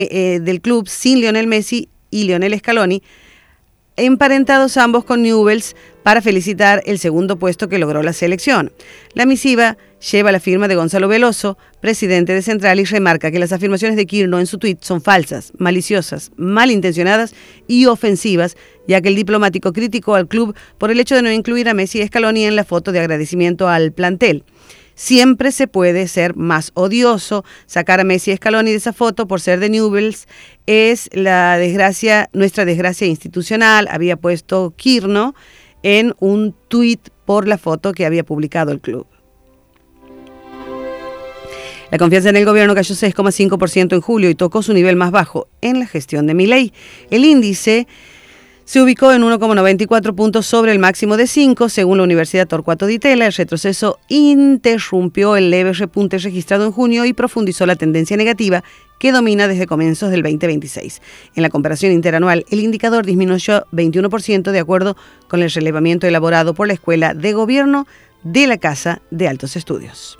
del club sin Lionel Messi y Lionel Scaloni, emparentados ambos con Newell's, para felicitar el segundo puesto que logró la selección. La misiva lleva la firma de Gonzalo Veloso, presidente de Central, y remarca que las afirmaciones de Quirno en su tuit son falsas, maliciosas, malintencionadas y ofensivas, ya que el diplomático criticó al club por el hecho de no incluir a Messi y Scaloni en la foto de agradecimiento al plantel. Siempre se puede ser más odioso. Sacar a Messi y Scaloni de esa foto por ser de Newell's es nuestra desgracia institucional, había puesto Quirno en un tuit por la foto que había publicado el club. La confianza en el gobierno cayó 6,5% en julio y tocó su nivel más bajo en la gestión de Milei. El índice se ubicó en 1,94 puntos sobre el máximo de 5, según la Universidad Torcuato Di Tella. El retroceso interrumpió el leve repunte registrado en junio y profundizó la tendencia negativa que domina desde comienzos del 2026. En la comparación interanual, el indicador disminuyó 21% de acuerdo con el relevamiento elaborado por la Escuela de Gobierno de la Casa de Altos Estudios.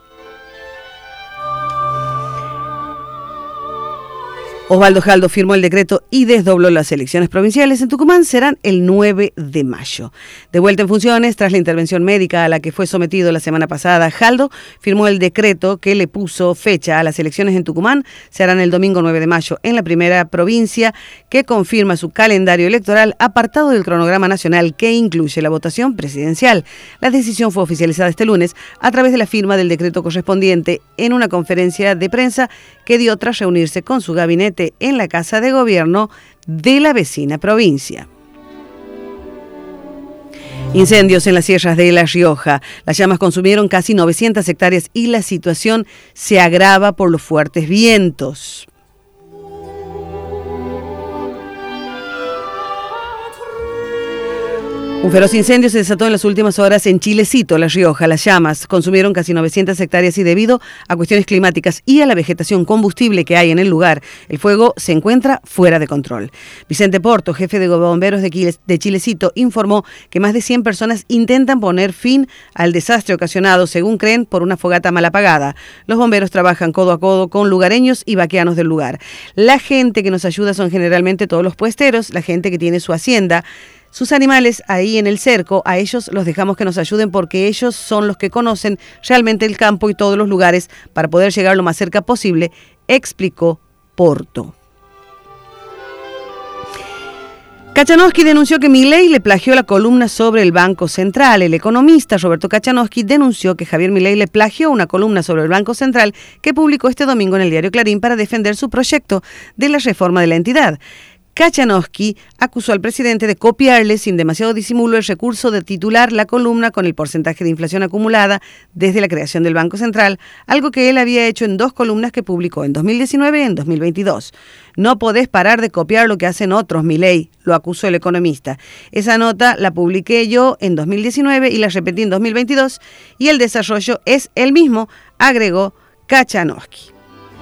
Osvaldo Jaldo firmó el decreto y desdobló las elecciones provinciales en Tucumán. Serán el 9 de mayo. De vuelta en funciones, tras la intervención médica a la que fue sometido la semana pasada, Jaldo firmó el decreto que le puso fecha a las elecciones en Tucumán. Se harán el domingo 9 de mayo en la primera provincia, que confirma su calendario electoral apartado del cronograma nacional que incluye la votación presidencial. La decisión fue oficializada este lunes a través de la firma del decreto correspondiente en una conferencia de prensa que dio tras reunirse con su gabinete en la Casa de Gobierno de la vecina provincia. Incendios en las sierras de La Rioja. Las llamas consumieron casi 900 hectáreas y la situación se agrava por los fuertes vientos. Un feroz incendio se desató en las últimas horas en Chilecito, La Rioja. Las llamas consumieron casi 900 hectáreas y debido a cuestiones climáticas y a la vegetación combustible que hay en el lugar, el fuego se encuentra fuera de control. Vicente Porto, jefe de bomberos de Chilecito, informó que más de 100 personas intentan poner fin al desastre ocasionado, según creen, por una fogata mal apagada. Los bomberos trabajan codo a codo con lugareños y vaqueanos del lugar. La gente que nos ayuda son generalmente todos los puesteros, la gente que tiene su hacienda, sus animales ahí en el cerco. A ellos los dejamos que nos ayuden porque ellos son los que conocen realmente el campo y todos los lugares para poder llegar lo más cerca posible, explicó Porto. Kachanowski denunció que Milei le plagió la columna sobre el Banco Central. El economista Roberto Kachanowski denunció que Javier Milei le plagió una columna sobre el Banco Central que publicó este domingo en el diario Clarín para defender su proyecto de la reforma de la entidad. Kachanowski acusó al presidente de copiarle sin demasiado disimulo el recurso de titular la columna con el porcentaje de inflación acumulada desde la creación del Banco Central, algo que él había hecho en 2 columnas que publicó en 2019 y en 2022. No podés parar de copiar lo que hacen otros, Milei, lo acusó el economista. Esa nota la publiqué yo en 2019 y la repetí en 2022 y el desarrollo es el mismo, agregó Kachanowski.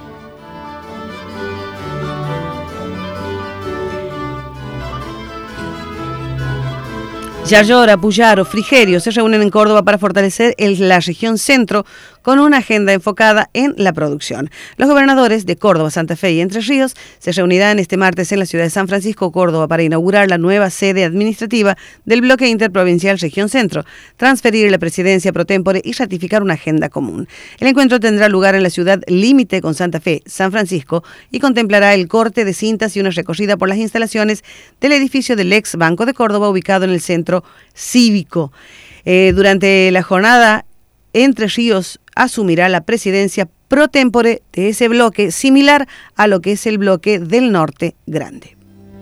Yayora, Puyaro, Frigerio se reúnen en Córdoba para fortalecer la región centro con una agenda enfocada en la producción. Los gobernadores de Córdoba, Santa Fe y Entre Ríos se reunirán este martes en la ciudad de San Francisco, Córdoba, para inaugurar la nueva sede administrativa del bloque interprovincial Región Centro, transferir la presidencia pro tempore y ratificar una agenda común. El encuentro tendrá lugar en la ciudad límite con Santa Fe, San Francisco, y contemplará el corte de cintas y una recorrida por las instalaciones del edificio del ex Banco de Córdoba, ubicado en el centro cívico. Durante la jornada, Entre Ríos asumirá la presidencia pro tempore de ese bloque, similar a lo que es el bloque del Norte Grande.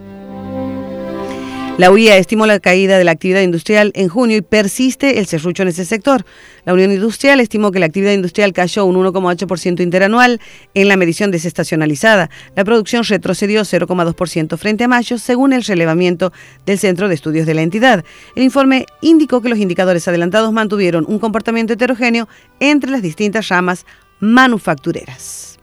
La UIA estimó la caída de la actividad industrial en junio y persiste el serrucho en ese sector. La Unión Industrial estimó que la actividad industrial cayó un 1,8% interanual en la medición desestacionalizada. La producción retrocedió 0,2% frente a mayo, según el relevamiento del Centro de Estudios de la entidad. El informe indicó que los indicadores adelantados mantuvieron un comportamiento heterogéneo entre las distintas ramas manufactureras.